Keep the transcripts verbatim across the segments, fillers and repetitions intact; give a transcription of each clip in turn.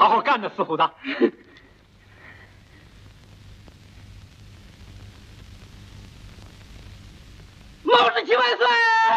好好干的，四虎子。毛主席万岁！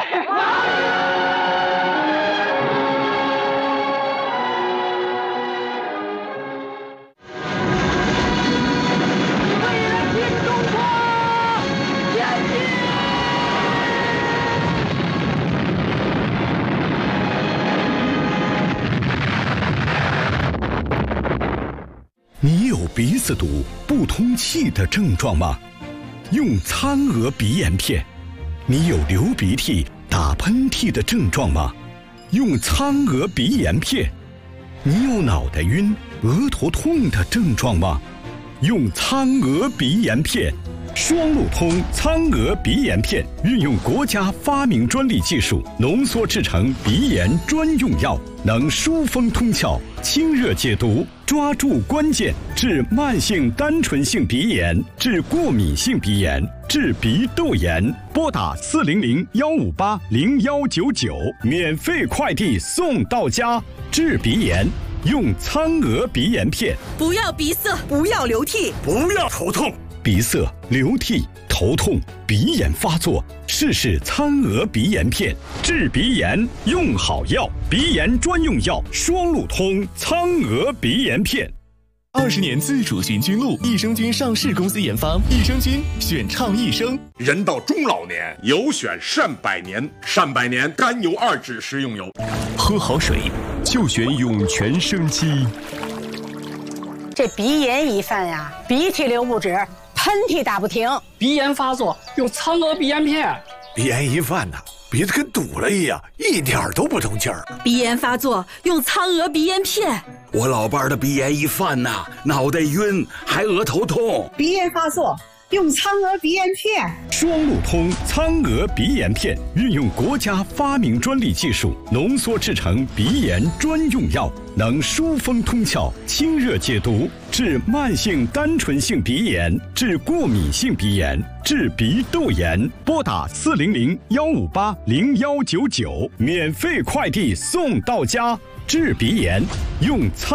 你有鼻子堵、不通气的症状吗？用苍娥鼻炎片。你有流鼻涕、打喷嚏的症状吗？用苍娥鼻炎片。你有脑袋晕、额头痛的症状吗？用苍娥鼻炎片。双路通苍娥鼻炎片运用国家发明专利技术浓缩制成鼻炎专用药，能疏风通窍、清热解毒，抓住关键，治慢性单纯性鼻炎，治过敏性鼻炎，治鼻窦炎。拨打四零零幺五八零幺九九，免费快递送到家。治鼻炎用苍娥鼻炎片。 不要鼻塞，不要流涕， 不要头痛。 鼻塞、流涕、头痛、鼻炎发作，试试苍娥鼻炎片，治鼻炎用好药，鼻炎专用药双路通苍娥鼻炎片。 二十年自主循菌露，益生菌上市公司研发，益生菌选畅益生。 人到中老年，有选善百年，善百年甘油二酯食用油。 喝好水就选涌泉生机。 这鼻炎一犯呀，鼻涕流不止，喷嚏打不停， 鼻炎发作用苍娥鼻炎片。 鼻炎一犯呐，鼻子跟堵了一样，一点都不通气儿。 鼻炎发作用苍娥鼻炎片。 我老伴儿的鼻炎一犯呐，脑袋晕，还额头痛。 鼻炎发作用苍娥鼻炎片。 双路通苍娥鼻炎片运用国家发明专利技术浓缩制成鼻炎专用药，能疏风通窍、清热解毒，治慢性单纯性鼻炎，治过敏性鼻炎，治鼻窦炎。拨打四零零幺五八零幺九九，免费快递送到家。治鼻炎用苍